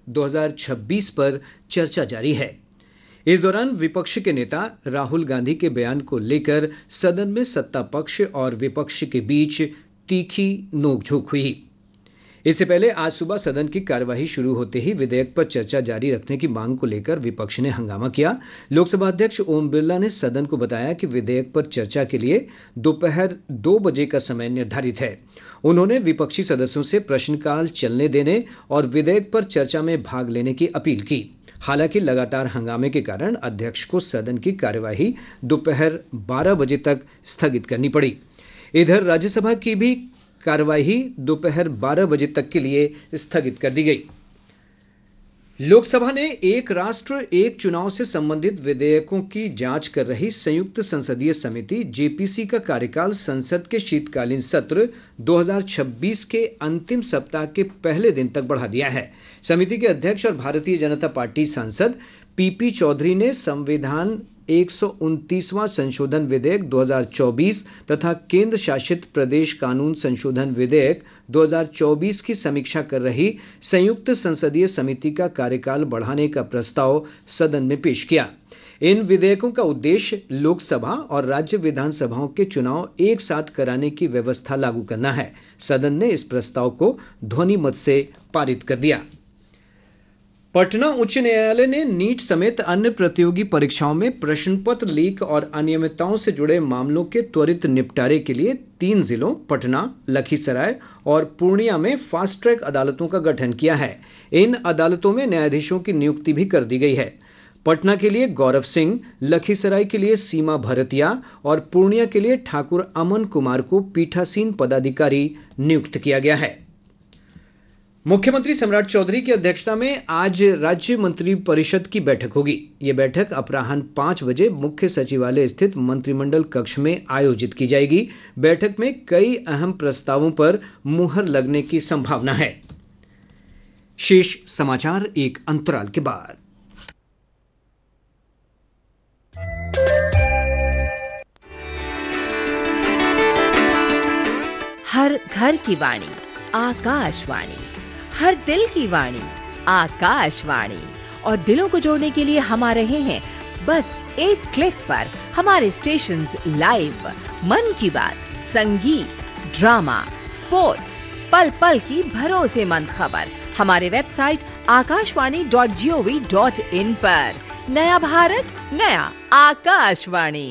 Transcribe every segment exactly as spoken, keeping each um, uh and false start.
दो हज़ार छब्बीस पर चर्चा जारी है। इस दौरान विपक्ष के नेता राहुल गांधी के बयान को लेकर सदन में सत्ता पक्ष और विपक्ष के बीच तीखी नोकझोंक हुई। इससे पहले आज सुबह सदन की कार्यवाही शुरू होते ही विधेयक पर चर्चा जारी रखने की मांग को लेकर विपक्ष ने हंगामा किया। लोकसभा अध्यक्ष ओम बिरला ने सदन को बताया कि विधेयक पर चर्चा के लिए दोपहर दो बजे का समय निर्धारित है। उन्होंने विपक्षी सदस्यों से प्रश्नकाल चलने देने और विधेयक पर चर्चा में भाग लेने की अपील की। हालांकि लगातार हंगामे के कारण अध्यक्ष को सदन की कार्यवाही दोपहर बारह बजे तक स्थगित करनी पड़ी। इधर राज्यसभा की भी कार्यवाही दोपहर बारह बजे तक के लिए स्थगित कर दी गई। लोकसभा ने एक राष्ट्र एक चुनाव से संबंधित विधेयकों की जांच कर रही संयुक्त संसदीय समिति जेपीसी का कार्यकाल संसद के शीतकालीन सत्र दो हज़ार छब्बीस के अंतिम सप्ताह के पहले दिन तक बढ़ा दिया है। समिति के अध्यक्ष और भारतीय जनता पार्टी सांसद पीपी चौधरी ने संविधान एक सौ उनतीसवां संशोधन विधेयक दो हज़ार चौबीस तथा केंद्र शासित प्रदेश कानून संशोधन विधेयक दो हज़ार चौबीस की समीक्षा कर रही संयुक्त संसदीय समिति का कार्यकाल बढ़ाने का प्रस्ताव सदन में पेश किया। इन विधेयकों का उद्देश्य लोकसभा और राज्य विधानसभाओं के चुनाव एक साथ कराने की व्यवस्था लागू करना है। सदन ने इस प्रस्ताव को ध्वनि मत से पारित कर दिया। पटना उच्च न्यायालय ने नीट समेत अन्य प्रतियोगी परीक्षाओं में प्रश्न पत्र लीक और अनियमितताओं से जुड़े मामलों के त्वरित निपटारे के लिए तीन जिलों पटना, लखीसराय और पूर्णिया में फास्ट ट्रैक अदालतों का गठन किया है। इन अदालतों में न्यायाधीशों की नियुक्ति भी कर दी गई है। पटना के लिए गौरव सिंह, लखीसराय के लिए सीमा भरतिया और पूर्णिया के लिए ठाकुर अमन कुमार को पीठासीन पदाधिकारी नियुक्त किया गया है। मुख्यमंत्री सम्राट चौधरी की अध्यक्षता में आज राज्य मंत्रिपरिषद की बैठक होगी। ये बैठक अपराह्न पांच बजे मुख्य सचिवालय स्थित मंत्रिमंडल कक्ष में आयोजित की जाएगी। बैठक में कई अहम प्रस्तावों पर मुहर लगने की संभावना है। शेष समाचार एक अंतराल के बाद। हर घर की वाणी आकाशवाणी, हर दिल की वाणी आकाशवाणी, और दिलों को जोड़ने के लिए हम आ रहे हैं बस एक क्लिक पर। हमारे स्टेशंस लाइव, मन की बात, संगीत, ड्रामा, स्पोर्ट्स, पल पल की भरोसेमंद खबर हमारे website Akashvani dot G O V dot in पर। नया भारत, नया आकाशवाणी।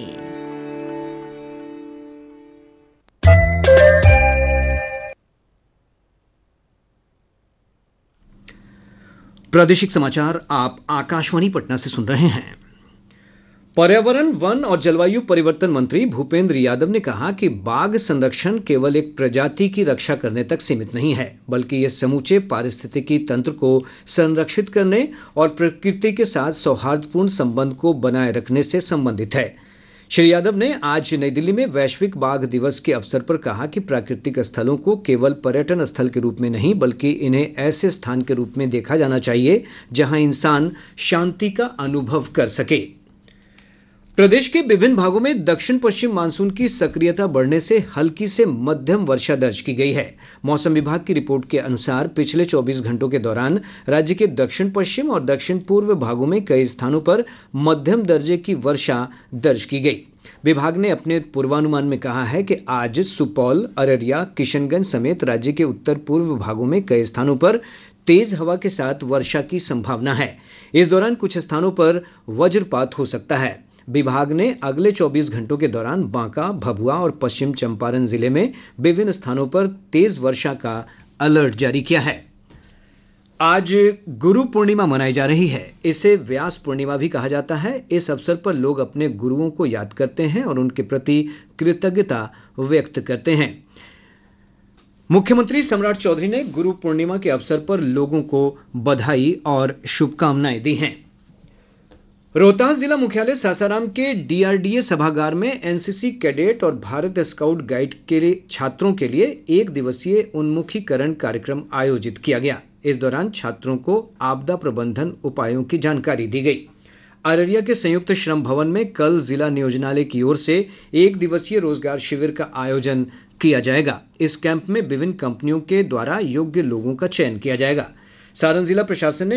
प्रादेशिक समाचार आप आकाशवाणी पटना से सुन रहे हैं। पर्यावरण, वन और जलवायु परिवर्तन मंत्री भूपेंद्र यादव ने कहा कि बाघ संरक्षण केवल एक प्रजाति की रक्षा करने तक सीमित नहीं है, बल्कि यह समूचे पारिस्थितिकी तंत्र को संरक्षित करने और प्रकृति के साथ सौहार्दपूर्ण संबंध को बनाए रखने से संबंधित है। श्री यादव ने आज नई दिल्ली में वैश्विक बाघ दिवस के अवसर पर कहा कि प्राकृतिक स्थलों को केवल पर्यटन स्थल के रूप में नहीं, बल्कि इन्हें ऐसे स्थान के रूप में देखा जाना चाहिए जहां इंसान शांति का अनुभव कर सके। प्रदेश के विभिन्न भागों में दक्षिण पश्चिम मानसून की सक्रियता बढ़ने से हल्की से मध्यम वर्षा दर्ज की गई है। मौसम विभाग की रिपोर्ट के अनुसार पिछले चौबीस घंटों के दौरान राज्य के दक्षिण पश्चिम और दक्षिण पूर्व भागों में कई स्थानों पर मध्यम दर्जे की वर्षा दर्ज की गई। विभाग ने अपने पूर्वानुमान में कहा है कि आज सुपौल, अररिया, किशनगंज समेत राज्य के उत्तर पूर्व भागों में कई स्थानों पर तेज हवा के साथ वर्षा की संभावना है। इस दौरान कुछ स्थानों पर वज्रपात हो सकता है। विभाग ने अगले चौबीस घंटों के दौरान बांका, भभुआ और पश्चिम चंपारण जिले में विभिन्न स्थानों पर तेज वर्षा का अलर्ट जारी किया है। आज गुरु पूर्णिमा मनाई जा रही है। इसे व्यास पूर्णिमा भी कहा जाता है। इस अवसर पर लोग अपने गुरुओं को याद करते हैं और उनके प्रति कृतज्ञता व्यक्त करते हैं। मुख्यमंत्री सम्राट चौधरी ने गुरु पूर्णिमा के अवसर पर लोगों को बधाई और शुभकामनाएं दी हैं। रोहतास जिला मुख्यालय सासाराम के डीआरडीए सभागार में एनसीसी कैडेट और भारत स्काउट गाइड के लिए छात्रों के लिए एक दिवसीय उन्मुखीकरण कार्यक्रम आयोजित किया गया। इस दौरान छात्रों को आपदा प्रबंधन उपायों की जानकारी दी गई। अररिया के संयुक्त श्रम भवन में कल जिला नियोजनालय की ओर से एक दिवसीय रोजगार शिविर का आयोजन किया जाएगा। इस कैंप में विभिन्न कंपनियों के द्वारा योग्य लोगों का चयन किया जाएगा। सारण जिला प्रशासन ने